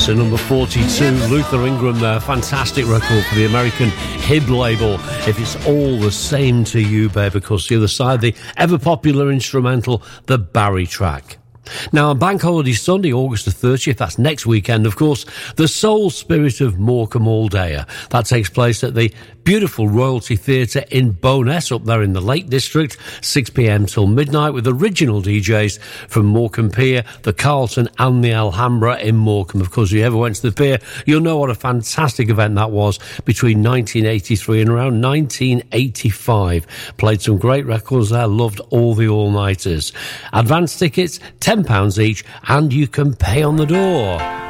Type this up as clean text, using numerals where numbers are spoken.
to number 42. Luther Ingram there, fantastic record for the American Hib label. If It's All the Same to You, babe, because the other side, the ever-popular instrumental, the Barry track. Now, on Bank Holiday Sunday, August the 30th, that's next weekend, of course, the Soul Spirit of Morecambe All Day. That takes place at the beautiful Royalty Theatre in Bowness, up there in the Lake District, 6 p.m. till midnight, with original DJs from Morecambe Pier, the Carlton and the Alhambra in Morecambe. Of course, if you ever went to the pier, you'll know what a fantastic event that was between 1983 and around 1985. Played some great records there, loved all the all-nighters. Advance tickets, £10 each, and you can pay on the door.